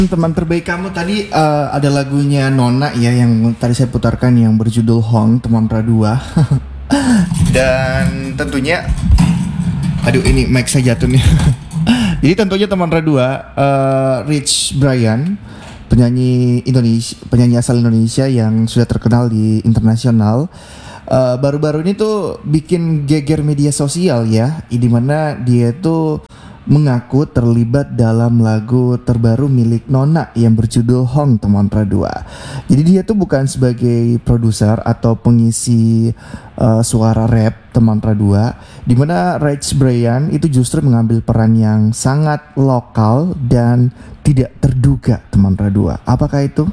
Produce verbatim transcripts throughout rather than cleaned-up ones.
Teman terbaik kamu tadi uh, ada lagunya Nona ya yang tadi saya putarkan yang berjudul Hong teman Radua. Dan tentunya aduh ini mic saya jatuh nih. Jadi tentunya teman Radua uh, Rich Brian, penyanyi Indonesia, penyanyi asal Indonesia yang sudah terkenal di internasional. Uh, baru-baru ini tuh bikin geger media sosial ya, di mana dia tuh mengaku terlibat dalam lagu terbaru milik Nona yang berjudul Hong teman Radua. Jadi dia tuh bukan sebagai produser atau pengisi uh, suara rap teman Radua, di mana Rich Brian itu justru mengambil peran yang sangat lokal dan tidak terduga teman Radua. Apakah itu?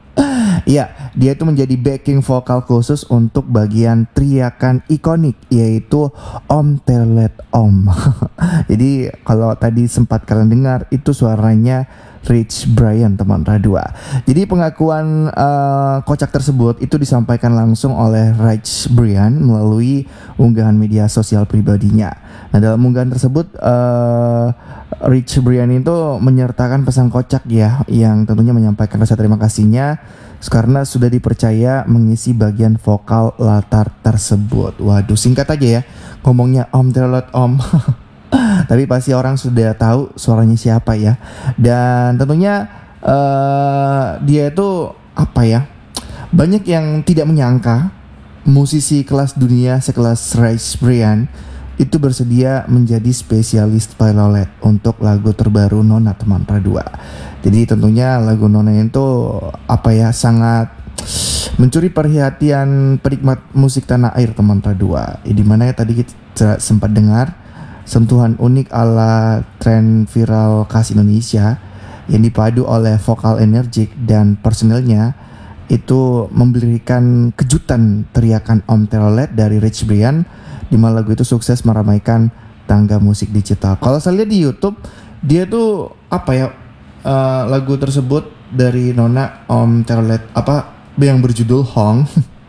Ya, dia itu menjadi backing vokal khusus untuk bagian teriakan ikonik yaitu Om Telolet Om. Jadi kalau tadi sempat kalian dengar itu suaranya Rich Brian teman Radua. Jadi pengakuan uh, kocak tersebut itu disampaikan langsung oleh Rich Brian melalui unggahan media sosial pribadinya. Nah, dalam unggahan tersebut uh, Rich Brian itu menyertakan pesan kocak ya, yang tentunya menyampaikan rasa terima kasihnya karena sudah dipercaya mengisi bagian vokal latar tersebut. Waduh, singkat aja ya ngomongnya Om Telolet Om. Tapi pasti orang sudah tahu suaranya siapa ya. Dan tentunya uh, dia itu apa ya, banyak yang tidak menyangka musisi kelas dunia sekelas Rich Brian itu bersedia menjadi spesialis telolet untuk lagu terbaru Nona teman Radua. Jadi tentunya lagu Nona itu apa ya, sangat mencuri perhatian penikmat musik tanah air teman Radua. Di mana ya tadi kita sempat dengar sentuhan unik ala tren viral khas Indonesia yang dipadu oleh vokal energik dan personilnya itu memberikan kejutan teriakan Om Telolet dari Rich Brian, di mana lagu itu sukses meramaikan tangga musik digital. Kalau saya lihat di YouTube, dia tuh apa ya, uh, lagu tersebut dari Nona Om Telolet apa yang berjudul Hong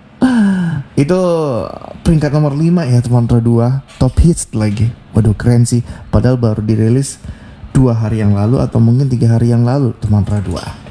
itu peringkat nomor lima ya teman Radua, top hits lagi. Waduh, keren sih. Padahal baru dirilis dua hari yang lalu atau mungkin tiga hari yang lalu teman Radua.